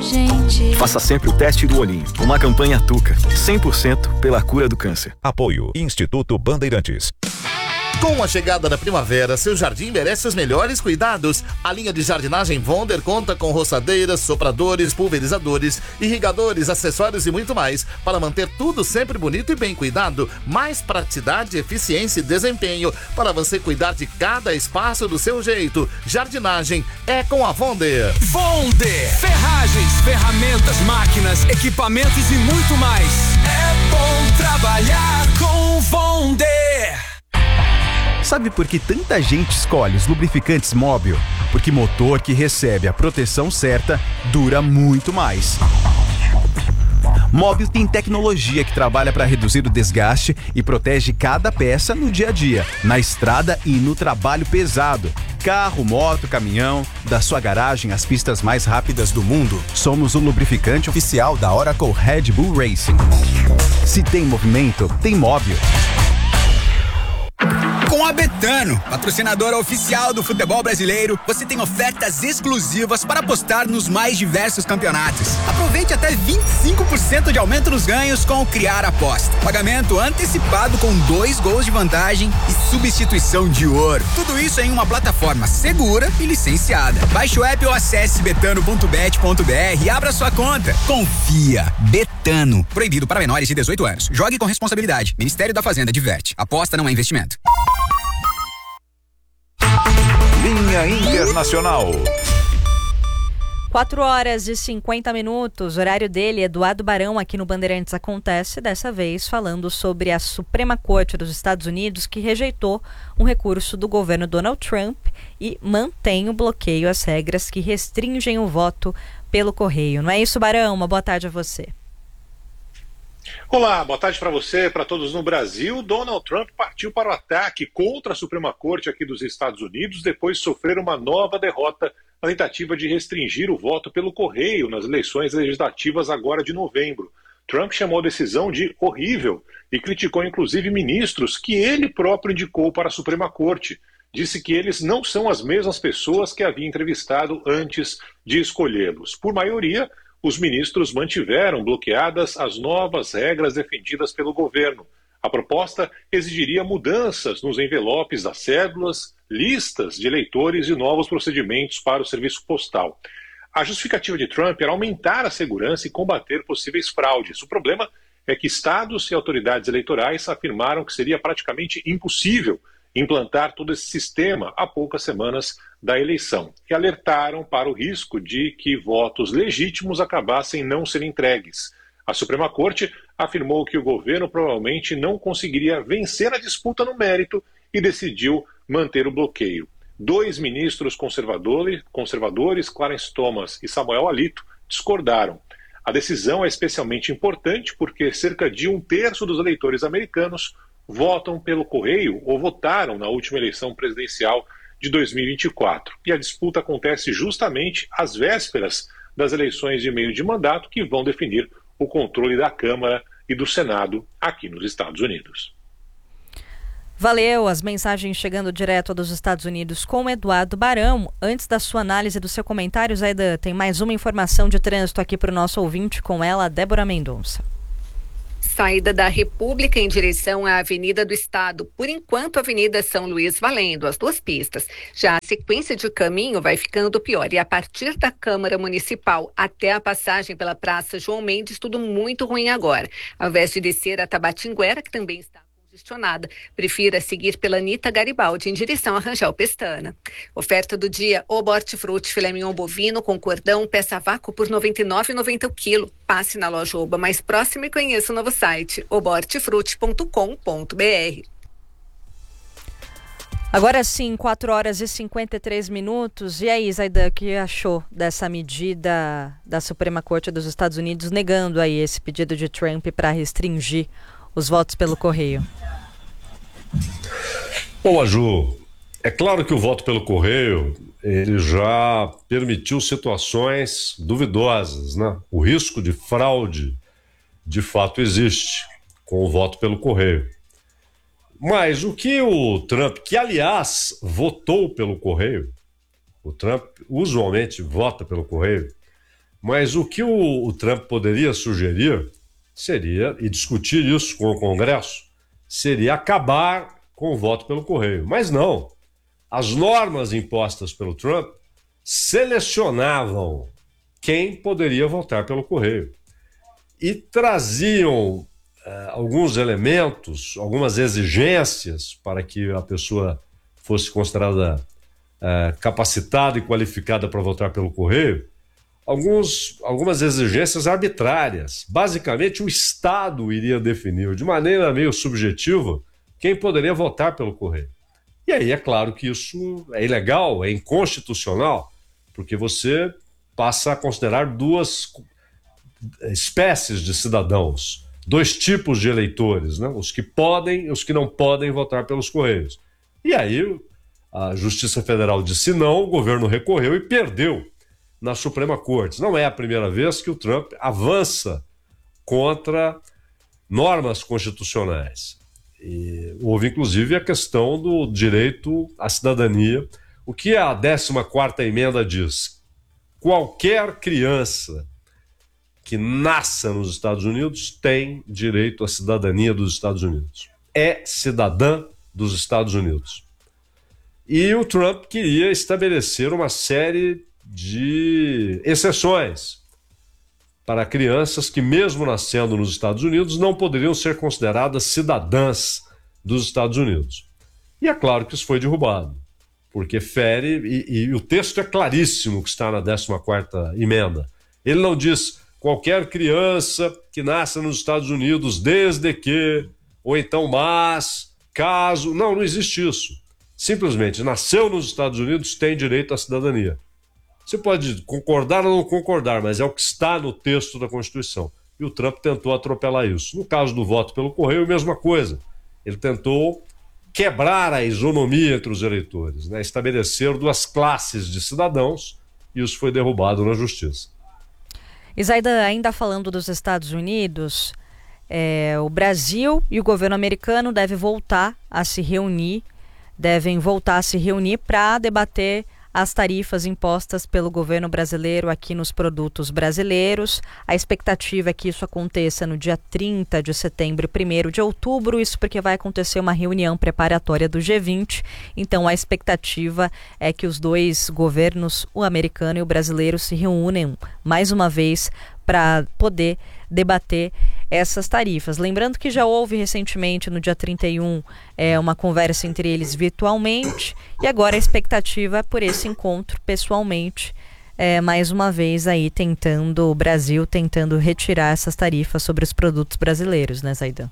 gente. Faça sempre o teste do olhinho. Uma campanha Tuca, 100% pela cura do câncer. Apoio Instituto Bandeirantes. Com a chegada da primavera, seu jardim merece os melhores cuidados. A linha de jardinagem Wonder conta com roçadeiras, sopradores, pulverizadores, irrigadores, acessórios e muito mais para manter tudo sempre bonito e bem cuidado. Mais praticidade, eficiência e desempenho para você cuidar de cada espaço do seu jeito. Jardinagem é com a Wonder. Wonder! Ferragens, ferramentas, máquinas, equipamentos e muito mais. É bom trabalhar com Wonder! Sabe por que tanta gente escolhe os lubrificantes Móbil? Porque motor que recebe a proteção certa dura muito mais. Móbil tem tecnologia que trabalha para reduzir o desgaste e protege cada peça no dia a dia, na estrada e no trabalho pesado. Carro, moto, caminhão, da sua garagem às pistas mais rápidas do mundo. Somos o lubrificante oficial da Oracle Red Bull Racing. Se tem movimento, tem Móbil. Com a Betano, patrocinadora oficial do futebol brasileiro, você tem ofertas exclusivas para apostar nos mais diversos campeonatos. Aproveite até 25% de aumento nos ganhos com o Criar Aposta. Pagamento antecipado com 2 gols de vantagem e substituição de ouro. Tudo isso em uma plataforma segura e licenciada. Baixe o app ou acesse betano.bet.br e abra sua conta. Confia. Betano. Proibido para menores de 18 anos. Jogue com responsabilidade. Ministério da Fazenda diverte. Aposta não é investimento. Linha Internacional. 4h50, horário dele, Eduardo Barão, aqui no Bandeirantes Acontece, dessa vez falando sobre a Suprema Corte dos Estados Unidos, que rejeitou um recurso do governo Donald Trump e mantém o bloqueio às regras que restringem o voto pelo correio. Não é isso, Barão? Uma boa tarde a você. Olá, boa tarde para você, para todos no Brasil. Donald Trump partiu para o ataque contra a Suprema Corte aqui dos Estados Unidos depois de sofrer uma nova derrota na tentativa de restringir o voto pelo correio nas eleições legislativas agora de novembro. Trump chamou a decisão de horrível e criticou inclusive ministros que ele próprio indicou para a Suprema Corte. Disse que eles não são as mesmas pessoas que havia entrevistado antes de escolhê-los. Por maioria, os ministros mantiveram bloqueadas as novas regras defendidas pelo governo. A proposta exigiria mudanças nos envelopes das cédulas, listas de eleitores e novos procedimentos para o serviço postal. A justificativa de Trump era aumentar a segurança e combater possíveis fraudes. O problema é que estados e autoridades eleitorais afirmaram que seria praticamente impossível implantar todo esse sistema há poucas semanas da eleição e alertaram para o risco de que votos legítimos acabassem não sendo entregues. A Suprema Corte afirmou que o governo provavelmente não conseguiria vencer a disputa no mérito e decidiu manter o bloqueio. 2 ministros conservadores, Clarence Thomas e Samuel Alito, discordaram. A decisão é especialmente importante porque cerca de 1/3 dos eleitores americanos votam pelo correio ou votaram na última eleição presidencial de 2024. E a disputa acontece justamente às vésperas das eleições de meio de mandato que vão definir o controle da Câmara e do Senado aqui nos Estados Unidos. Valeu, as mensagens chegando direto dos Estados Unidos com Eduardo Barão. Antes da sua análise, do seu comentário, Zaidan, tem mais uma informação de trânsito aqui para o nosso ouvinte, com ela, Débora Mendonça. Saída da República em direção à Avenida do Estado. Por enquanto, a Avenida São Luís valendo, as 2 pistas. Já a sequência de caminho vai ficando pior. E a partir da Câmara Municipal até a passagem pela Praça João Mendes, tudo muito ruim agora. Ao invés de descer a Tabatinguera, que também está congestionada, prefira seguir pela Anita Garibaldi em direção a Rangel Pestana. Oferta do dia: o Hortifruti filé mignon bovino com cordão, peça a vácuo por R$ 99,90 o quilo. Passe na loja Oba mais próxima e conheça o novo site obortifruti.com.br. Agora sim, 4h53. E aí, Zaidan, o que achou dessa medida da Suprema Corte dos Estados Unidos negando aí esse pedido de Trump para restringir os votos pelo correio? Bom, Maju, é claro que o voto pelo correio ele já permitiu situações duvidosas, né? O risco de fraude de fato existe com o voto pelo correio. Mas o que o Trump, que aliás votou pelo correio, o Trump usualmente vota pelo correio, Mas o que o Trump poderia sugerir seria, e discutir isso com o Congresso, seria acabar com o voto pelo correio. Mas não. As normas impostas pelo Trump selecionavam quem poderia votar pelo correio e traziam alguns elementos, algumas exigências para que a pessoa fosse considerada capacitada e qualificada para votar pelo correio, algumas exigências arbitrárias. Basicamente, o Estado iria definir de maneira meio subjetiva quem poderia votar pelo correio. E aí é claro que isso é ilegal, é inconstitucional, porque você passa a considerar duas espécies de cidadãos, dois tipos de eleitores, né? Os que podem e os que não podem votar pelos correios. E aí a Justiça Federal disse não, o governo recorreu e perdeu na Suprema Corte. Não é a primeira vez que o Trump avança contra normas constitucionais. E houve, inclusive, a questão do direito à cidadania. O que a 14ª emenda diz? Qualquer criança que nasça nos Estados Unidos tem direito à cidadania dos Estados Unidos. É cidadã dos Estados Unidos. E o Trump queria estabelecer uma série de exceções para crianças que, mesmo nascendo nos Estados Unidos, não poderiam ser consideradas cidadãs dos Estados Unidos. E é claro que isso foi derrubado, porque fere, e o texto é claríssimo que está na 14ª emenda. Ele não diz qualquer criança que nasça nos Estados Unidos desde que, ou então mas, caso... Não existe isso. Simplesmente, nasceu nos Estados Unidos, tem direito à cidadania. Você pode concordar ou não concordar, mas é o que está no texto da Constituição. E o Trump tentou atropelar isso. No caso do voto pelo correio, a mesma coisa. Ele tentou quebrar a isonomia entre os eleitores, né? Estabelecer duas classes de cidadãos, e isso foi derrubado na Justiça. E Zaidan, ainda falando dos Estados Unidos, o Brasil e o governo americano devem voltar a se reunir para debater as tarifas impostas pelo governo brasileiro aqui nos produtos brasileiros. A expectativa é que isso aconteça no dia 30 de setembro e 1º de outubro, isso porque vai acontecer uma reunião preparatória do G20. Então a expectativa é que os dois governos, o americano e o brasileiro, se reúnem mais uma vez para poder debater essas tarifas. Lembrando que já houve recentemente, no dia 31, uma conversa entre eles virtualmente, e agora a expectativa é por esse encontro pessoalmente, mais uma vez aí o Brasil tentando retirar essas tarifas sobre os produtos brasileiros, né, Zaidan?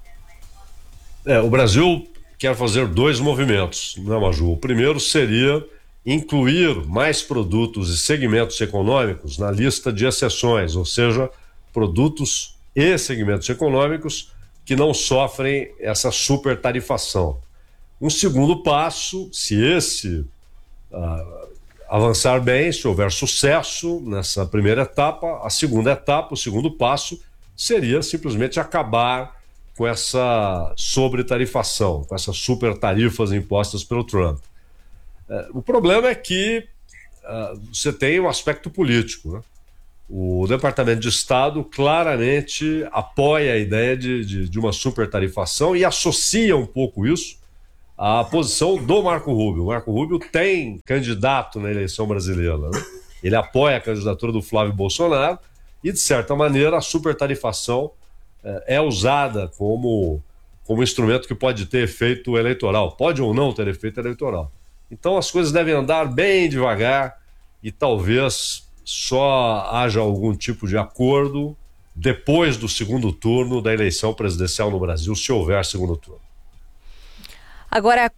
O Brasil quer fazer dois movimentos, né, Maju? O primeiro seria incluir mais produtos e segmentos econômicos na lista de exceções, ou seja, produtos e segmentos econômicos que não sofrem essa supertarifação. Um segundo passo, se esse avançar bem, se houver sucesso nessa primeira etapa, a segunda etapa, o segundo passo, seria simplesmente acabar com essa sobretarifação, com essas supertarifas impostas pelo Trump. O problema é que você tem um aspecto político, né? O Departamento de Estado claramente apoia a ideia de uma supertarifação e associa um pouco isso à posição do Marco Rubio. O Marco Rubio tem candidato na eleição brasileira, né? Ele apoia a candidatura do Flávio Bolsonaro e, de certa maneira, a supertarifação é usada como instrumento que pode ter efeito eleitoral, pode ou não ter efeito eleitoral. Então as coisas devem andar bem devagar e talvez só haja algum tipo de acordo depois do segundo turno da eleição presidencial no Brasil, se houver segundo turno. Agora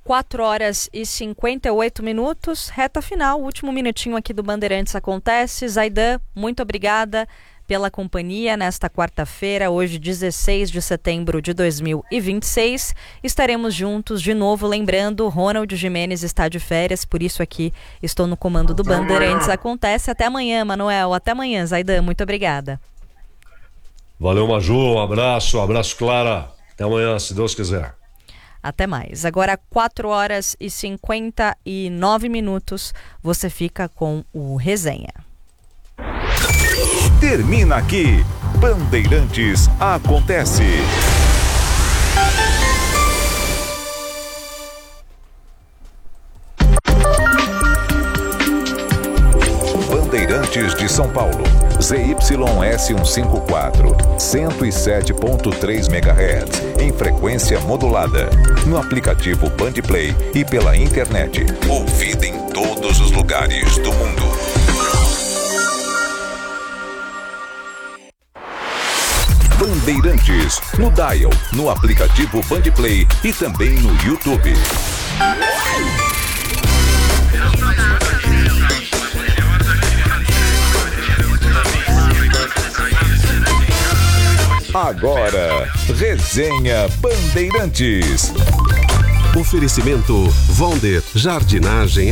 4h58, reta final, último minutinho aqui do Bandeirantes acontece. Zaidan, muito obrigada pela companhia nesta quarta-feira, hoje 16 de setembro de 2026. Estaremos juntos de novo, lembrando, Ronald Gimenez está de férias, por isso aqui estou no comando do Bandeirantes Acontece. Até amanhã, Manuel. Até amanhã, Zaidan. Muito obrigada. Valeu, Maju. Um abraço, Clara. Até amanhã, se Deus quiser. Até mais. Agora 4h59, você fica com o Resenha. termina aqui. Bandeirantes acontece. Bandeirantes de São Paulo, ZYS154, 107.3 MHz, em frequência modulada, no aplicativo Bandplay e pela internet, ouvida em todos os lugares do mundo. Bandeirantes, no dial, no aplicativo Bandplay e também no YouTube. Agora, Resenha Bandeirantes. Oferecimento Vonder Jardinagem